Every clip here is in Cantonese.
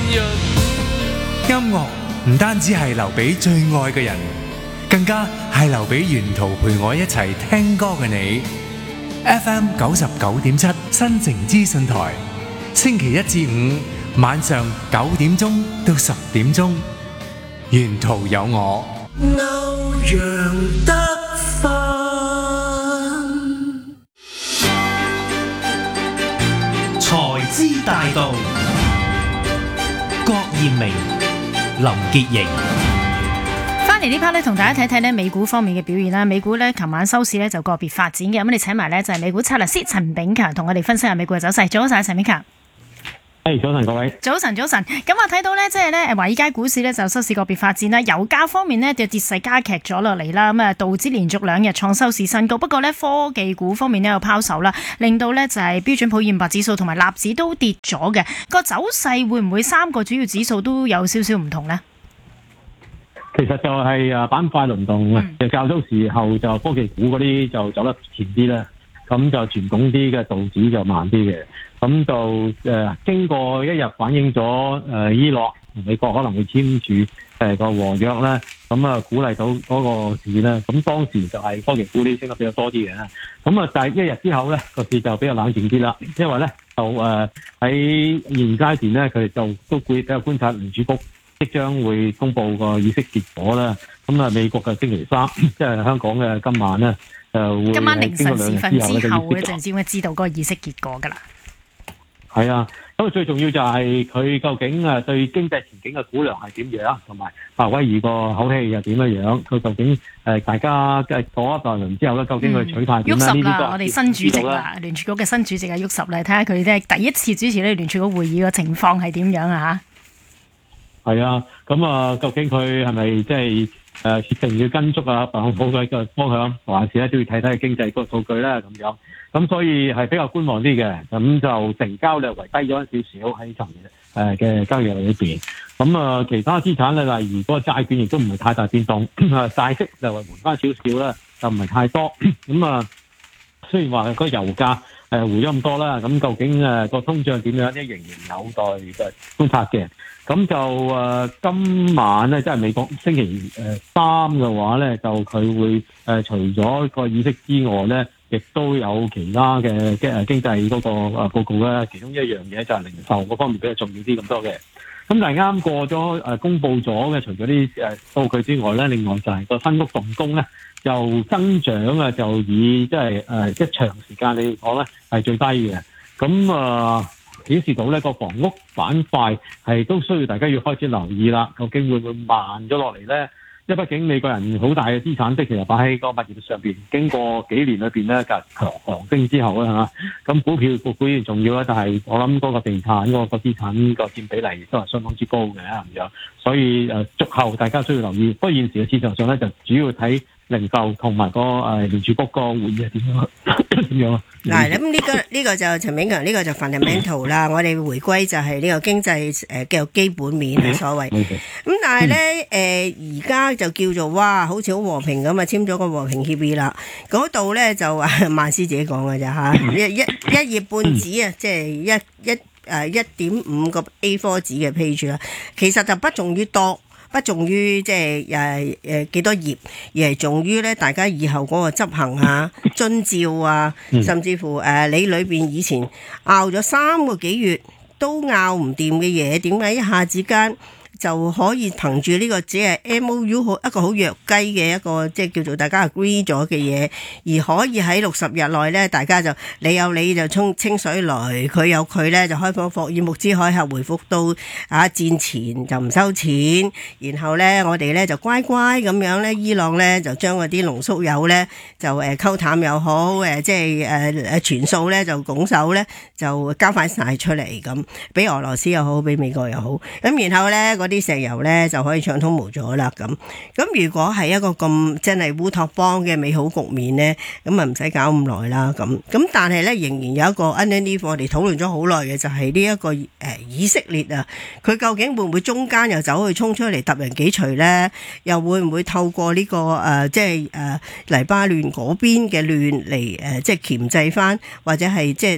音樂唔單止係留俾最愛嘅人，更加係留俾沿途陪我一齊聽歌嘅你。FM 99.7新城資訊台，星期一至五晚上9點鐘到10點鐘，沿途有我。歐陽德財資大道，郭艷明、林潔瑩。 翻嚟呢 part 咧，同大家睇睇咧美股方面嘅表現啦。美股咧，琴晚收市咧就個別發展嘅。咁我哋請埋咧就係美股策略師陳炳強同我哋分析下美股嘅走勢。早晨，陳炳強。 早晨各位。 早晨。咁我睇到咧，即係咧華爾街股市咧就收市個別發展啦。油價方面呢，就跌勢加劇咗落嚟啦。咁啊，道指連續2日創收市新高。不過咧，科技股方面呢，有拋售啦，令到咧就係標準普爾500指數同埋納指都跌咗嘅。個走勢會唔會3個主要指數都有少少唔同呢？ 其實就係板塊輪動嘅，較早時候就科技股嗰啲就走得前啲啦，咁就傳統啲嘅道指就慢啲嘅，咁就經過一日反映咗伊朗同美國可能會簽署個和約咧，咁啊鼓勵到嗰個市咧，咁當時就係科技股啲升得比較多啲嘅，咁啊但係一日之後咧個市就比較冷靜啲啦，因為咧就喺現階段咧佢哋就都會比較觀察聯儲局即將會公布個議息結果啦，咁啊美國嘅星期三，即係香港嘅今晚咧，會今晚凌晨時分之後嗰陣先會知道嗰個議息結果㗎啦。 係啊，咁啊最重要就係佢究竟對經濟前景嘅估量係點樣，同埋鮑威爾個口氣又點樣，佢究竟大家嘅過一段輪之後咧，究竟佢取態點咧？ 喐十啦，我哋新主席啦，聯儲局嘅新主席啊，喐十啦，睇下佢咧第一次主持呢聯儲局會議嘅情況係點樣啊？ 係啊，咁啊，究竟佢係咪即係決定要跟足特朗普嘅方向，還是咧都要睇睇經濟個數據咧咁樣？咁所以係比較觀望啲嘅，咁就成交略為低咗少少喺尋日嘅交易日裏邊。咁啊，其他資產咧，例如嗰個債券亦都唔係太大變動，債息就回翻少少啦，就唔係太多。咁啊，雖然話個油價回咗咁多啦，咁究竟個通脹點樣咧，仍然有待觀察嘅。咁就今晚咧，即係美國星期三嘅話咧，就佢會除咗個議息之外咧，亦都有其他嘅經濟嗰個報告咧。其中一樣嘢就係零售嗰方面比較重要啲咁多嘅。咁但係啱過咗公佈咗嘅，除咗啲數據之外咧，另外就係個新屋動工咧，就增長啊，就以即係一長時間嚟講咧係最低嘅。咁顯示到呢個房屋板塊係都需要大家要開始留意啦，究竟會唔會慢咗落嚟咧？因為畢竟美國人好大嘅資產，即係其實擺喺個物業上邊，經過幾年裏邊咧，就狂升之後啦嚇。咁股票個表現重要啦，但係我諗嗰個地產嗰個資產個佔比例都係相當之高嘅咁樣，所以續後大家需要留意。不過現時嘅市場上咧，就主要睇零售同埋個聯儲局個會議係點樣啊？ 嗱，咁呢個就陳炳強，呢個就 fundamental 啦。我哋回歸就係呢個經濟嘅基本面所謂。咁但係咧而家就叫做哇，好似好和平咁啊，簽咗個和平協議啦。嗰度咧就萬斯自己講嘅啫嚇，一頁半紙啊，即係1.5個 A4 紙嘅 page 啦。其實就不重於多。不重於即係幾多頁，而係重於咧大家以後嗰個執行啊、遵照啊，甚至乎你裏邊以前拗咗3個幾月都拗唔掂嘅嘢，點解一下子間就可以憑住呢個只係 MOU 一個好弱雞嘅一個即係叫做大家 agree 咗嘅嘢，而可以喺60日內咧，大家就你有你就清水雷，佢有佢咧就開放霍爾木茲海峽回復到戰前就唔收錢，然後咧我哋咧就乖乖咁樣咧，伊朗咧就將嗰啲濃縮鈾咧就溝淡又好即係全數咧就拱手咧就交翻晒出嚟咁，俾俄羅斯又好，俾美國又好，咁然後咧啲石油咧就可以暢通無阻啦咁。咁如果係一個咁真係烏托邦嘅美好局面咧，咁啊唔使搞咁耐啦咁。咁但係咧仍然有一個 underneath 我哋討論咗好耐嘅就係呢一個以色列啊，佢究竟會唔會中間又走去衝出嚟揼人幾錘咧？又會唔會透過呢個即係黎巴嫩嗰邊嘅亂嚟即係鉗制翻，或者係即係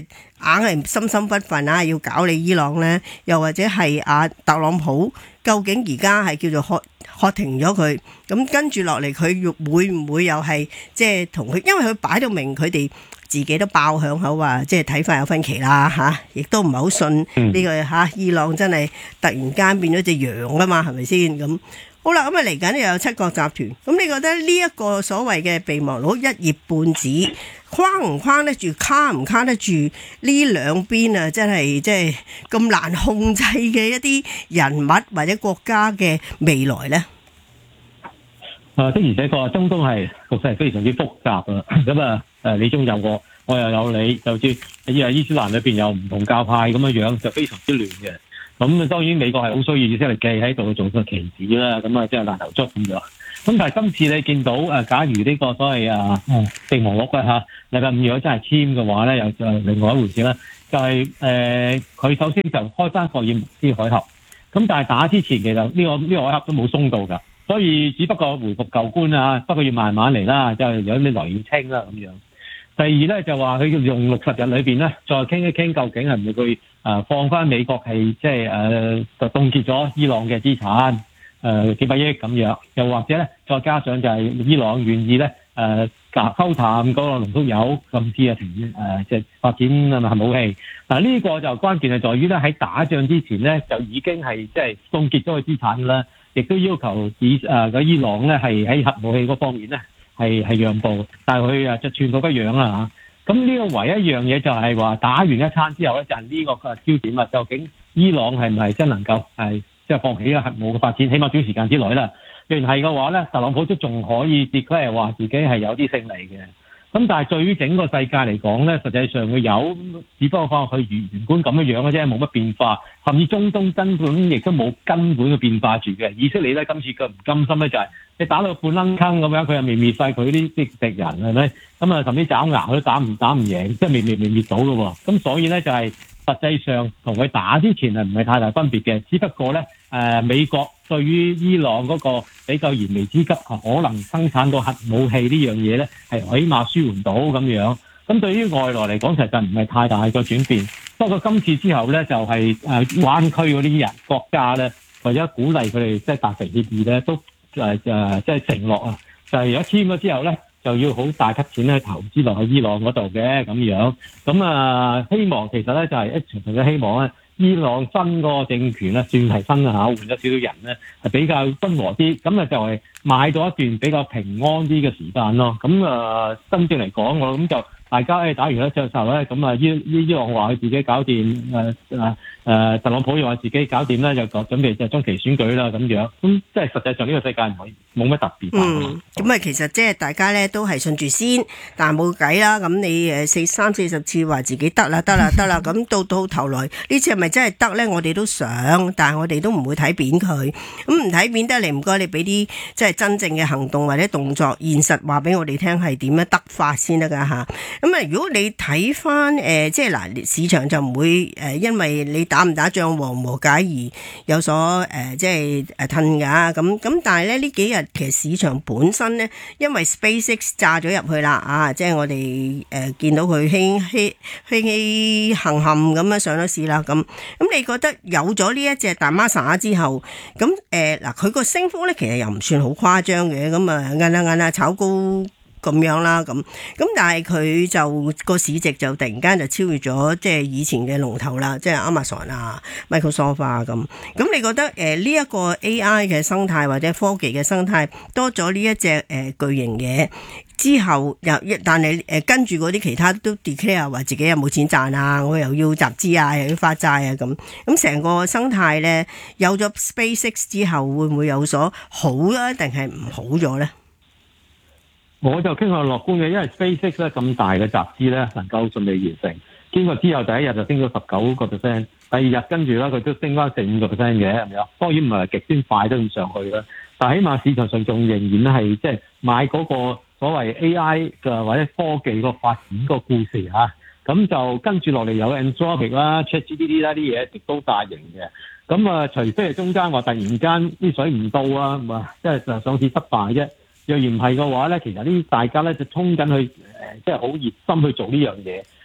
係心心不忿啊，要搞你伊朗呢？又或者係特朗普究竟而家係叫做喝停咗佢，咁跟住落嚟佢會唔會又係即係同佢？因為佢擺到明佢哋自己都爆響口話，即係睇法有分歧啦嚇，亦都唔係好信呢個伊朗真係突然間變咗隻羊啊嘛，係咪先咁？好啦，咁嚟緊又有七國集團，咁你覺得呢一個所謂嘅備忘錄一葉半紙，框唔框得住，卡唔卡得住呢兩邊啊？真係即係咁難控制嘅一啲人物或者國家嘅未來呢？ 的而且確，中東係局勢係非常之複雜啊！咁你中有我又有你，就似伊斯蘭裏邊有唔同教派咁樣，就非常之亂嘅。咁當然美國係好需要以色列企喺度做個棋子啦，咁即係爛頭卒咁樣。咁但係今次你見到假如呢個所謂備忘錄嚇，禮拜五如果真係簽嘅話咧，又就另外一回事啦。就係佢首先就開翻霍爾木茲海峽，咁但係打之前其實呢個海峽都冇鬆到㗎，所以只不過回復舊觀啊，不過要慢慢嚟啦，就有啲來要清啦咁樣。第二咧就話佢要用60日裏邊咧，再傾一傾究竟係唔係佢放翻美國係即係就凍結咗伊朗嘅資產幾百億咁樣，又或者咧再加上就係伊朗願意咧溝淡嗰個濃縮鈾，甚至停即係發展核武器。嗱呢個就關鍵係在於咧喺打仗之前咧就已經係即係凍結咗佢資產啦，亦都要求伊朗咧係喺核武器嗰方面咧係讓步，但係佢就寸步不讓啦嚇。咁呢個唯一一樣嘢就係話打完一餐之後咧，就係呢個焦點啊，究竟伊朗係唔係真能夠即係放棄核武嘅發展，起碼短時間之內啦。若然係嘅話咧，特朗普都仲可以declare話自己係有啲勝利嘅。咁但係對於整個世界嚟講咧，實際上佢有，只不過佢原本咁樣嘅啫，冇乜變化。甚至中東根本亦都冇根本嘅變化住嘅。以色列咧今次佢唔甘心咧，就係你打到半撚坑咁樣，佢又未滅曬佢啲敵人係咪？咁甚至爪牙佢都打唔贏，即係未滅到嘅喎。咁所以咧就係實際上同佢打之前係唔係太大分別嘅，只不過咧美國對於伊朗嗰個比較燃眉之急，可能生產到核武器呢樣嘢咧，係起碼舒緩到咁樣。咁對於外來嚟講，其實唔係太大個轉變。不過今次之後咧，就係灣區嗰啲人國家咧，為咗鼓勵佢哋即係達成協議咧，都即係承諾啊，就係如果簽咗之後咧，就要好大筆錢咧投資落去伊朗嗰度嘅咁樣。咁希望其實咧就係一場場嘅希望咧。伊朗新嗰個政權咧，算係新換咗少少人咧，係比較溫和啲，咁就係買到一段比較平安啲嘅時間咯。咁真正嚟講，我諗就大家打完一仗之後咧，咁伊朗話佢自己搞掂，特朗普又話自己搞掂啦，就準備就中期選舉啦咁樣。咁即係實際上呢個世界冇乜特別。 咁其實即係大家咧都係信住先，但係冇計啦。咁你40次話自己得啦，咁到頭來呢次係咪真係得咧？我哋都想，但係我哋都唔會睇扁佢。咁唔睇扁得嚟，唔該你俾啲即係真正嘅行動或者動作，現實話俾我哋聽係點樣得法先得㗎嚇。咁如果你睇翻即係嗱，市場就唔會因為你打唔打仗和唔和解而有所即係褪㗎。咁但係咧呢幾日其實市場本身咧，因為 SpaceX 炸咗入去啦即係我哋見到佢輕輕冚冚咁樣上咗市啦。咁你覺得有咗呢一隻大孖沙之後，咁嗱佢個升幅咧其實又唔算好誇張嘅，咁硬炒高咁樣啦，咁但係佢就個市值就突然間就超越咗即係以前嘅龍頭啦，即係 Amazon Microsoft 咁你覺得呢一個 AI 嘅生態或者科技嘅生態多咗呢一隻巨型嘢之後，但係跟住嗰啲其他都 declare 話自己又冇錢賺啊，我又要集資啊，又要發債啊咁成個生態咧有咗 SpaceX 之後，會唔會有所好啊，定係唔好咗咧？ 我就傾向樂觀嘅，因為 SpaceX 咧咁大嘅集資咧能夠順利完成，經過之後第一日就升咗19%，第二日跟住咧佢都升翻15%嘅，係咪啊？當然唔係極端快都咁上去啦，但係起碼市場上仲仍然係即係買嗰個所謂 AI 嘅或者科技個發展個故事嚇，咁就跟住落嚟有 Anthropic 啦、ChatGPT 啦啲嘢亦都大型嘅，咁除非係中間話突然間啲水唔到啊，即係上市失敗啫。若然唔係嘅話咧，其實呢大家咧就衝緊去即係好熱心去做呢樣嘢。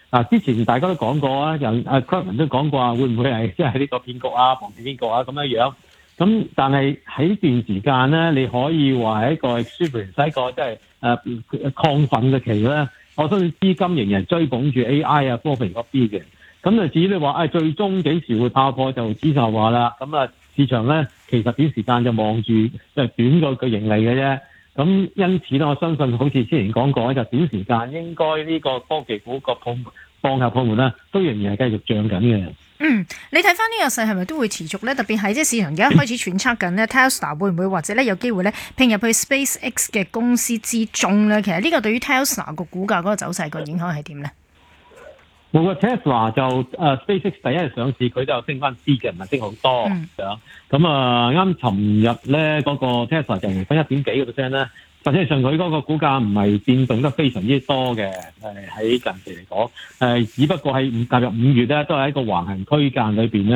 之前大家都講過啊，Kevin 都講過啊，會唔會係即係呢個騙局啊、防騙騙局啊咁樣？咁但係喺段時間咧，你可以話係一個 exuberance， 一個即係亢奮嘅期咧。我相信資金仍然追捧住 AI 啊、科技嗰啲嘅。咁啊，至於你話最終幾時會爆破就指就話啦。咁啊，市場咧其實短時間就望住即係短個盈利嘅啫。咁因此咧，我相信好似之前講過就短時間應該呢個科技股個放下泡沫咧，都仍然係繼續漲緊嘅。 你睇翻呢個勢係咪都會持續咧？特別係即係市場而家開始揣測緊咧，Tesla 會唔會或者咧有機會咧併入去 SpaceX 嘅公司之中咧？其實呢個對於 Tesla 個股價嗰個走勢個影響係點咧？ 冇個 Tesla 就SpaceX 第一日上市，佢就升翻啲嘅，唔係升好多咁啊，啱尋日咧嗰個 Tesla 就分1.幾個%咧。實際上佢嗰個股價唔係變動得非常之多嘅，喺近期嚟講，只不過係踏入5月咧，都係一個橫行區間裏邊咧。